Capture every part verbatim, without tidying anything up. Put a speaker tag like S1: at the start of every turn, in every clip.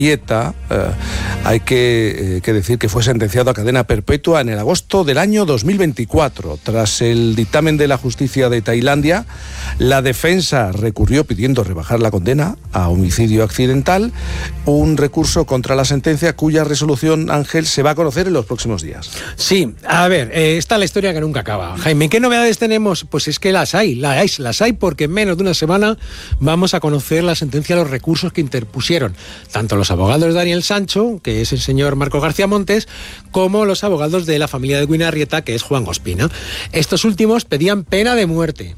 S1: Arieta, eh, hay que, eh, que decir que fue sentenciado a cadena perpetua en el agosto del año dos mil veinticuatro. Tras el dictamen de la justicia de Tailandia, la defensa recurrió pidiendo rebajar la condena a homicidio accidental, un recurso contra la sentencia cuya resolución, Ángel, se va a conocer en los próximos días.
S2: Sí, a ver, eh, está la historia que nunca acaba. Jaime, ¿qué novedades tenemos? Pues es que las hay, las hay, las hay porque en menos de una semana vamos a conocer la sentencia, los recursos que interpusieron tanto los abogados de Daniel Sancho, que es el señor Marcos García Montes, como los abogados de la familia de Guinarrieta, que es Juan Ospina. Estos últimos pedían pena de muerte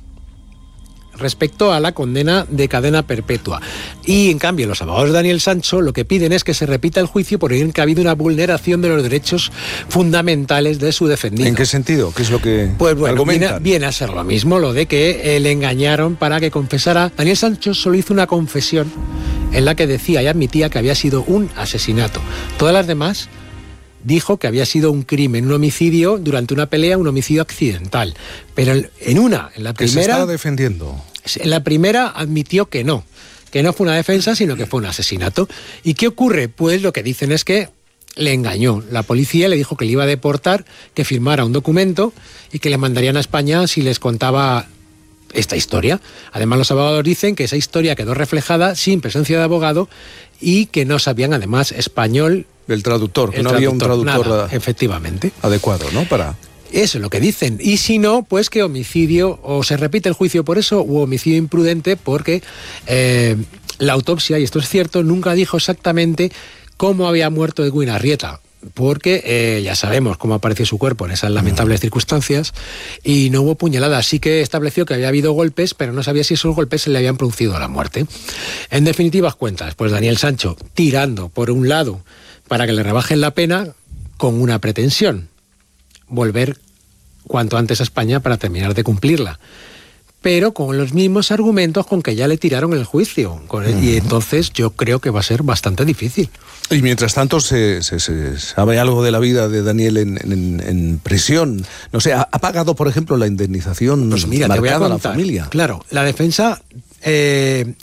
S2: respecto a la condena de cadena perpetua. Y en cambio los abogados de Daniel Sancho lo que piden es que se repita el juicio por que ha habido una vulneración de los derechos fundamentales de su defendido.
S1: ¿En qué sentido? ¿Qué es lo que
S2: pues bueno,
S1: argumentan?
S2: Viene, viene a ser lo mismo, lo de que eh, le engañaron para que confesara. Daniel Sancho solo hizo una confesión en la que decía y admitía que había sido un asesinato. Todas las demás dijo que había sido un crimen, un homicidio durante una pelea, un homicidio accidental. Pero en una, en la primera...
S1: ¿Que se estaba defendiendo?
S2: En la primera admitió que no, que no fue una defensa, sino que fue un asesinato. ¿Y qué ocurre? Pues lo que dicen es que le engañó. La policía le dijo que le iba a deportar, que firmara un documento y que le mandarían a España si les contaba esta historia. Además, los abogados dicen que esa historia quedó reflejada sin presencia de abogado y que no sabían, además, español.
S1: Del traductor, que
S2: el
S1: no
S2: traductor,
S1: había un traductor
S2: nada,
S1: a...
S2: efectivamente.
S1: adecuado, ¿no? Para...
S2: Eso es lo que dicen. Y si no, pues que homicidio, o se repite el juicio por eso, u homicidio imprudente, porque eh, la autopsia, y esto es cierto, nunca dijo exactamente cómo había muerto Edwin Arrieta. Porque eh, ya sabemos cómo apareció su cuerpo en esas lamentables circunstancias y no hubo puñaladas. Sí que estableció que había habido golpes, pero no sabía si esos golpes se le habían producido a la muerte. En definitivas cuentas, pues Daniel Sancho tirando por un lado para que le rebajen la pena con una pretensión: volver cuanto antes a España para terminar de cumplirla, pero con los mismos argumentos con que ya le tiraron el juicio. Con el, y entonces yo creo que va a ser bastante difícil.
S1: Y mientras tanto, ¿se, se, se sabe algo de la vida de Daniel en, en, en prisión? No sé, ¿ha, ha pagado, por ejemplo, la indemnización
S2: pues mira,
S1: marcada
S2: te voy a,
S1: a la familia?
S2: Claro, la defensa... Eh,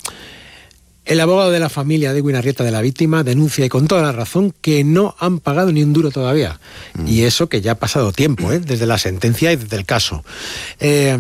S2: el abogado de la familia de Guinarrieta, de la víctima, denuncia, y con toda la razón, que no han pagado ni un duro todavía. Mm. Y eso que ya ha pasado tiempo, ¿eh? Desde la sentencia y desde el caso. Eh...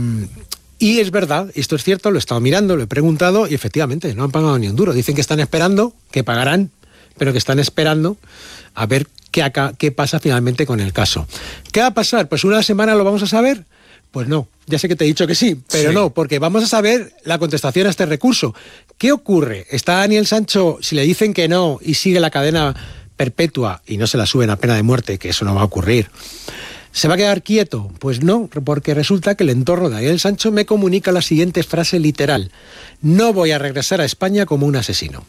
S2: Y es verdad, esto es cierto, lo he estado mirando, lo he preguntado y efectivamente no han pagado ni un duro. Dicen que están esperando, que pagarán, pero que están esperando a ver qué, acá, qué pasa finalmente con el caso. ¿Qué va a pasar? Pues una semana lo vamos a saber. Pues no, ya sé que te he dicho que sí, pero sí. No, porque vamos a saber la contestación a este recurso. ¿Qué ocurre? ¿Está Daniel Sancho, si le dicen que no y sigue la cadena perpetua y no se la suben a pena de muerte, que eso no va a ocurrir, ¿se va a quedar quieto? Pues no, porque resulta que el entorno de Daniel Sancho me comunica la siguiente frase literal: no voy a regresar a España como un asesino.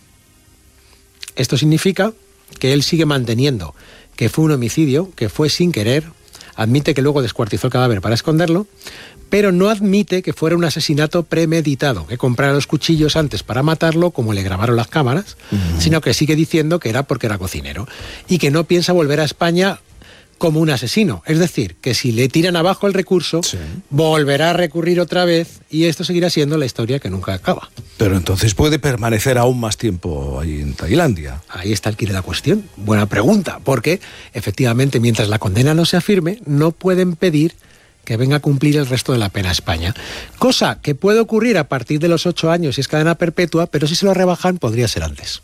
S2: Esto significa que él sigue manteniendo que fue un homicidio, que fue sin querer, admite que luego descuartizó el cadáver para esconderlo, pero no admite que fuera un asesinato premeditado, que comprara los cuchillos antes para matarlo, como le grabaron las cámaras, uh-huh. sino que sigue diciendo que era porque era cocinero y que no piensa volver a España como un asesino. Es decir, que si le tiran abajo el recurso, sí. volverá a recurrir otra vez y esto seguirá siendo la historia que nunca acaba.
S1: Pero entonces puede permanecer aún más tiempo ahí en Tailandia.
S2: Ahí está el quid de la cuestión. Buena pregunta, porque efectivamente mientras la condena no sea firme, no pueden pedir que venga a cumplir el resto de la pena a España. Cosa que puede ocurrir a partir de los ocho años si es cadena perpetua, pero si se lo rebajan podría ser antes.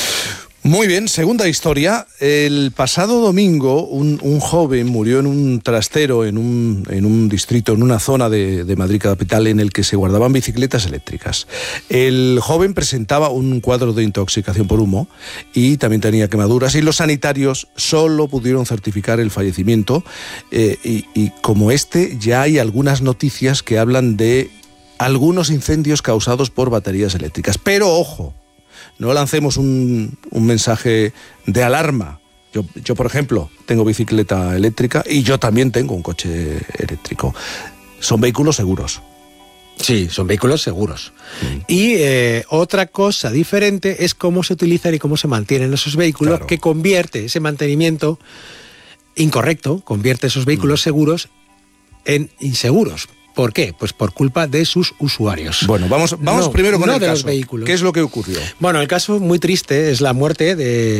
S1: Muy bien, segunda historia. El pasado domingo un, un joven murió en un trastero en un, en un distrito, en una zona de, de Madrid capital en el que se guardaban bicicletas eléctricas. El joven presentaba un cuadro de intoxicación por humo y también tenía quemaduras y los sanitarios solo pudieron certificar el fallecimiento eh, y, y como este ya hay algunas noticias que hablan de algunos incendios causados por baterías eléctricas. Pero ojo, no lancemos un, un mensaje de alarma. Yo, yo, por ejemplo, tengo bicicleta eléctrica y yo también tengo un coche eléctrico. Son vehículos seguros.
S2: Sí, son vehículos seguros. Mm. Y eh, otra cosa diferente es cómo se utilizan y cómo se mantienen esos vehículos, claro. que convierte ese mantenimiento incorrecto, convierte esos vehículos mm. seguros en inseguros. ¿Por qué? Pues por culpa de sus usuarios.
S1: Bueno, vamos, vamos
S2: no,
S1: primero con
S2: no
S1: el
S2: de
S1: caso.
S2: Los vehículos.
S1: ¿Qué es lo que ocurrió?
S2: Bueno, el caso muy triste es la muerte de